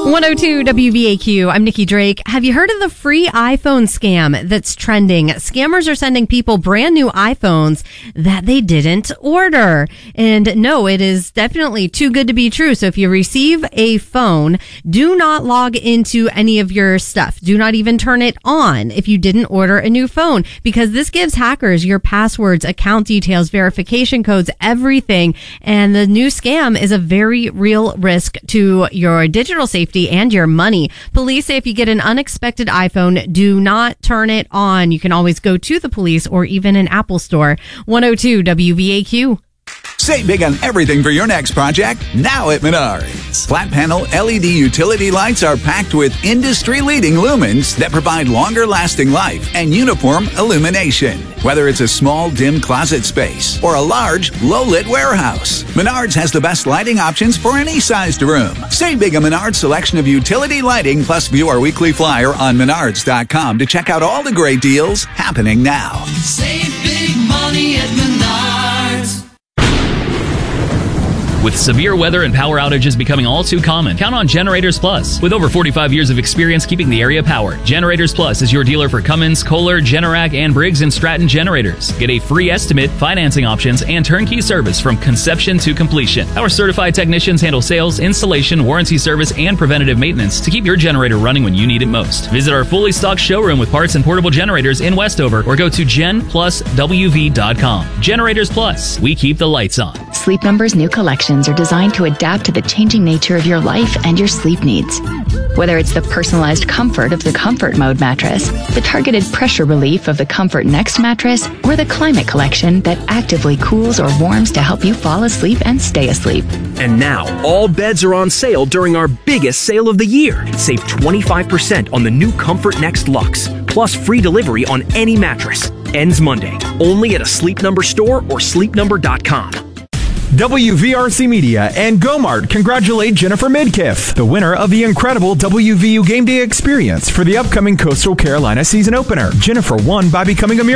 102 WVAQ. I'm Nikki Drake. Have you heard of the free iPhone scam that's trending? Scammers are sending people brand new iPhones that they didn't order. And no, it is definitely too good to be true. So if you receive a phone, do not log into any of your stuff. Do not even turn it on if you didn't order a new phone, because this gives hackers your passwords, account details, verification codes, everything. And the new scam is a very real risk to your digital safety and your money. Police say if you get an unexpected iPhone, do not turn it on. You can always go to the police or even an Apple store. 102 WVAQ. Save big on everything for your next project now at Menards. Flat panel LED utility lights are packed with industry-leading lumens that provide longer-lasting life and uniform illumination. Whether it's a small, dim closet space or a large, low-lit warehouse, Menards has the best lighting options for any sized room. Save big on Menards' selection of utility lighting, plus view our weekly flyer on Menards.com to check out all the great deals happening now. Save big money at Menards. With severe weather and power outages becoming all too common, count on Generators Plus. With over 45 years of experience keeping the area powered, Generators Plus is your dealer for Cummins, Kohler, Generac, and Briggs & Stratton generators. Get a free estimate, financing options, and turnkey service from conception to completion. Our certified technicians handle sales, installation, warranty service, and preventative maintenance to keep your generator running when you need it most. Visit our fully stocked showroom with parts and portable generators in Westover, or go to genpluswv.com. Generators Plus. We keep the lights on. Sleep Number's new collections are designed to adapt to the changing nature of your life and your sleep needs. Whether it's the personalized comfort of the Comfort Mode mattress, the targeted pressure relief of the Comfort Next mattress, or the Climate Collection that actively cools or warms to help you fall asleep and stay asleep. And now, all beds are on sale during our biggest sale of the year. Save 25% on the new Comfort Next Luxe, plus free delivery on any mattress. Ends Monday, only at a Sleep Number store or sleepnumber.com. WVRC Media and GoMart congratulate Jennifer Midkiff, the winner of the incredible WVU Game Day experience for the upcoming Coastal Carolina season opener. Jennifer won by becoming a